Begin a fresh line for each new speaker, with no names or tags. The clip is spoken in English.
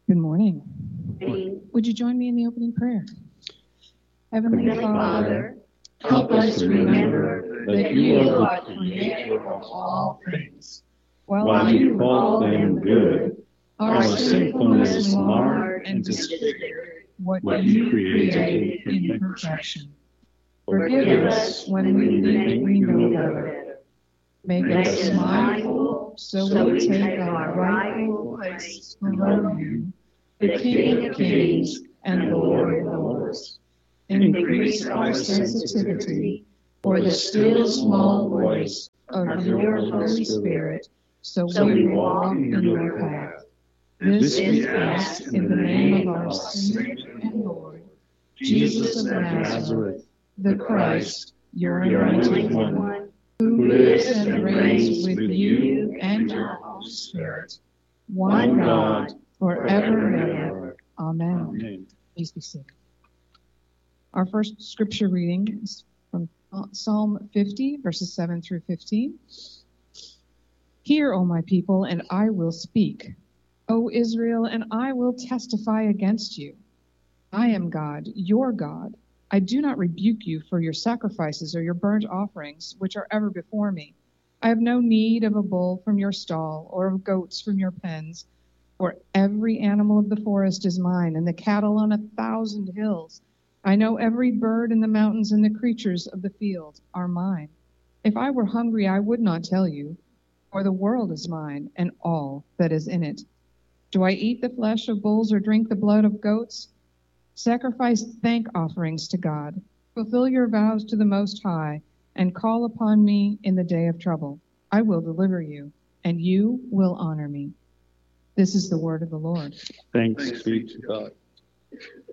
Good morning. Would you join me in the opening prayer? Heavenly Father, help us to remember that you are the creator of all things. While you call them good, our sinfulness marred and disfigured what you created in perfection. Forgive us when we think we know better. Make us mindful so we take our rightful place below you, the King of Kings and Lord of Lords. Increase our sensitivity for the still small voice of your Holy Spirit, so we walk in your path. This we ask in the name of our Savior and Lord, Jesus of Nazareth, the Christ, your anointed one, who lives and reigns with you and your Holy Spirit, one God, forever and ever. Amen. Please be seated. Our first scripture reading is from Psalm 50, verses 7 through 15. Hear, O my people, and I will speak. O Israel, and I will testify against you. I am God, your God. I do not rebuke you for your sacrifices or your burnt offerings, which are ever before me. I have no need of a bull from your stall or of goats from your pens, for every animal of the forest is mine, and the cattle on 1,000 hills. I know every bird in the mountains, and the creatures of the field are mine. If I were hungry, I would not tell you, for the world is mine, and all that is in it. Do I eat the flesh of bulls or drink the blood of goats? Sacrifice thank offerings to God. Fulfill your vows to the Most High, and call upon me in the day of trouble. I will deliver you, and you will honor me. This is the word of the Lord.
Thanks be to God.